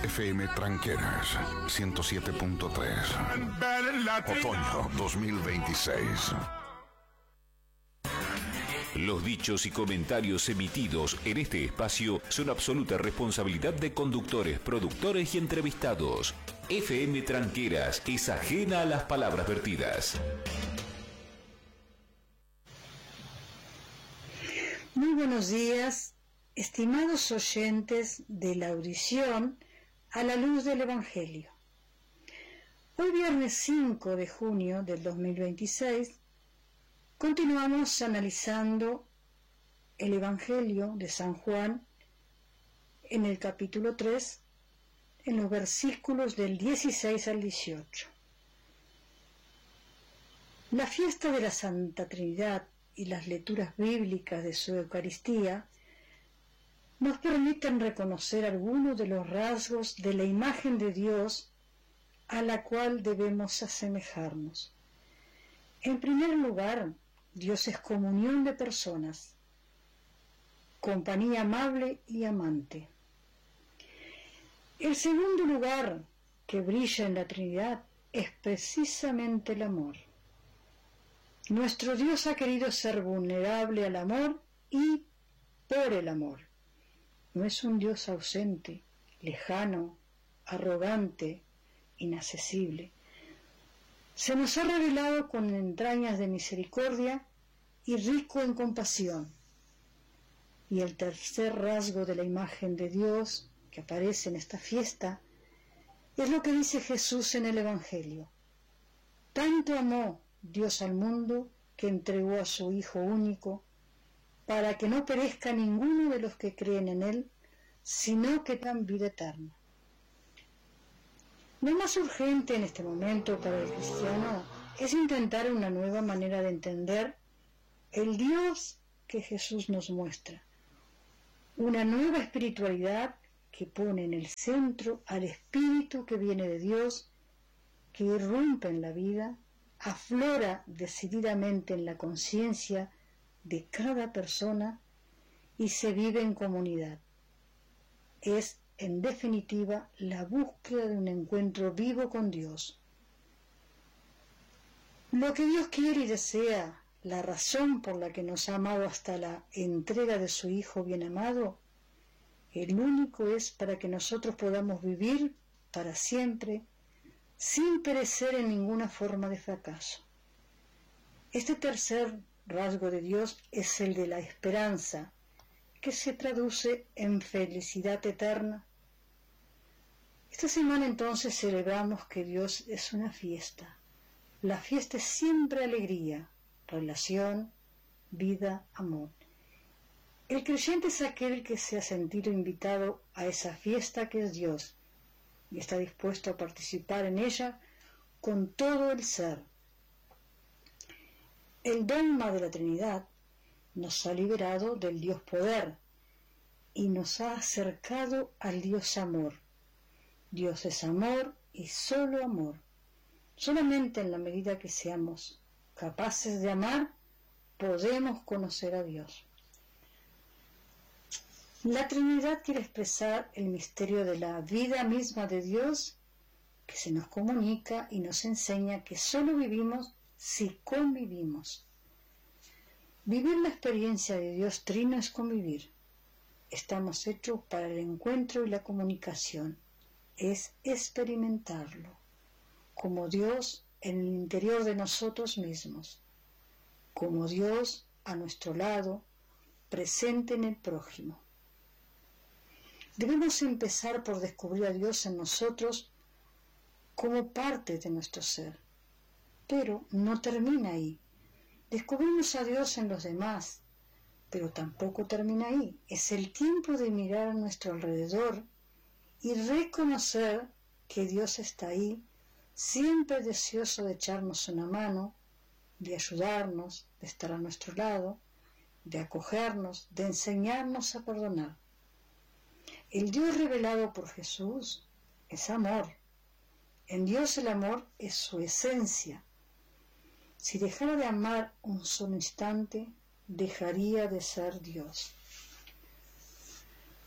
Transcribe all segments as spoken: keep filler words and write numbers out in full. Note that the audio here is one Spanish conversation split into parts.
F M Tranqueras ciento siete punto tres. Otoño dos mil veintiséis. Los dichos y comentarios emitidos en este espacio son absoluta responsabilidad de conductores, productores y entrevistados. F M Tranqueras es ajena a las palabras vertidas. Muy buenos días, estimados oyentes de la audición a la luz del Evangelio. Hoy viernes cinco de junio del dos mil veintiséis continuamos analizando el Evangelio de San Juan en el capítulo tres, en los versículos del dieciséis al dieciocho. La fiesta de la Santa Trinidad y las lecturas bíblicas de su Eucaristía nos permiten reconocer algunos de los rasgos de la imagen de Dios a la cual debemos asemejarnos. En primer lugar, Dios es comunión de personas, compañía amable y amante. El segundo lugar que brilla en la Trinidad es precisamente el amor. Nuestro Dios ha querido ser vulnerable al amor y por el amor. No es un Dios ausente, lejano, arrogante, inaccesible. Se nos ha revelado con entrañas de misericordia y rico en compasión. Y el tercer rasgo de la imagen de Dios que aparece en esta fiesta es lo que dice Jesús en el Evangelio. Tanto amó Dios al mundo que entregó a su Hijo único para que no perezca ninguno de los que creen en Él, sino que tengan vida eterna. Lo más urgente en este momento para el cristiano es intentar una nueva manera de entender el Dios que Jesús nos muestra, una nueva espiritualidad que pone en el centro al Espíritu que viene de Dios, que irrumpe en la vida, aflora decididamente en la conciencia de cada persona y se vive en comunidad. Es, en definitiva, la búsqueda de un encuentro vivo con Dios. Lo que Dios quiere y desea, la razón por la que nos ha amado hasta la entrega de su Hijo bien amado, el único es para que nosotros podamos vivir para siempre sin perecer en ninguna forma de fracaso. Este tercer rasgo de Dios es el de la esperanza, que se traduce en felicidad eterna. Esta semana entonces celebramos que Dios es una fiesta. La fiesta es siempre alegría, relación, vida, amor. El creyente es aquel que se ha sentido invitado a esa fiesta que es Dios y está dispuesto a participar en ella con todo el ser. El dogma de la Trinidad nos ha liberado del Dios poder y nos ha acercado al Dios amor. Dios es amor y solo amor. Solamente en la medida que seamos capaces de amar, podemos conocer a Dios. La Trinidad quiere expresar el misterio de la vida misma de Dios, que se nos comunica y nos enseña que solo vivimos si convivimos. Vivir la experiencia de Dios trino es convivir. Estamos hechos para el encuentro y la comunicación. Es experimentarlo, como Dios en el interior de nosotros mismos, como Dios a nuestro lado, presente en el prójimo. Debemos empezar por descubrir a Dios en nosotros como parte de nuestro ser. Pero no termina ahí. Descubrimos a Dios en los demás, pero tampoco termina ahí. Es el tiempo de mirar a nuestro alrededor y reconocer que Dios está ahí, siempre deseoso de echarnos una mano, de ayudarnos, de estar a nuestro lado, de acogernos, de enseñarnos a perdonar. El Dios revelado por Jesús es amor. En Dios el amor es su esencia. Si dejara de amar un solo instante, dejaría de ser Dios.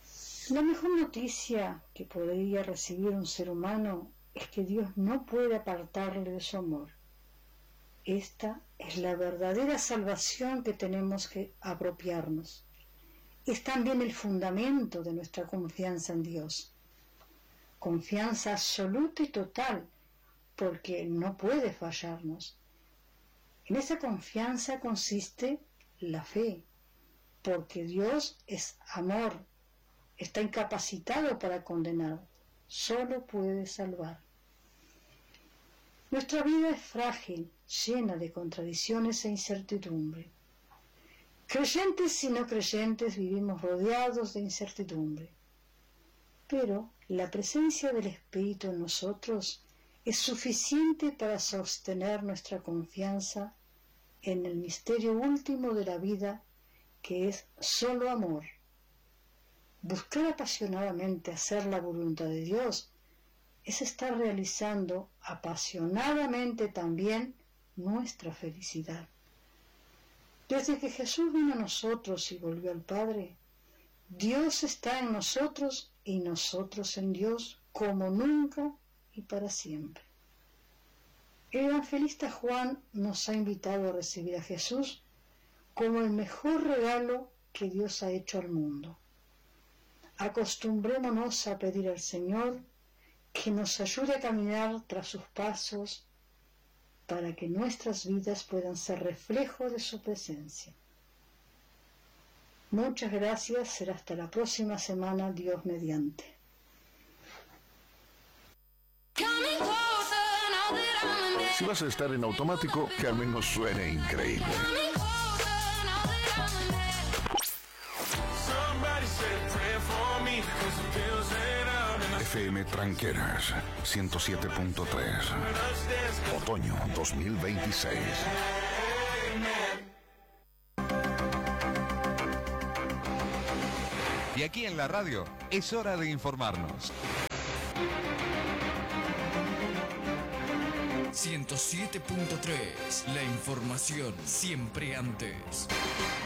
La mejor noticia que podría recibir un ser humano es que Dios no puede apartarle de su amor. Esta es la verdadera salvación que tenemos que apropiarnos. Es también el fundamento de nuestra confianza en Dios. Confianza absoluta y total, porque no puede fallarnos. En esa confianza consiste la fe, porque Dios es amor, está incapacitado para condenar, solo puede salvar. Nuestra vida es frágil, llena de contradicciones e incertidumbre. Creyentes y no creyentes vivimos rodeados de incertidumbre, pero la presencia del Espíritu en nosotros es suficiente para sostener nuestra confianza en el misterio último de la vida, que es solo amor. Buscar apasionadamente hacer la voluntad de Dios es estar realizando apasionadamente también nuestra felicidad. Desde que Jesús vino a nosotros y volvió al Padre, Dios está en nosotros y nosotros en Dios como nunca y para siempre. El evangelista Juan nos ha invitado a recibir a Jesús como el mejor regalo que Dios ha hecho al mundo. Acostumbrémonos a pedir al Señor que nos ayude a caminar tras sus pasos para que nuestras vidas puedan ser reflejo de su presencia. Muchas gracias, será hasta la próxima semana, Dios mediante. Si vas a estar en automático, que al menos suene increíble. F M Tranqueras ciento siete punto tres. Otoño dos mil veintiséis. Y aquí en la radio es hora de informarnos. ciento siete punto tres, la información siempre antes.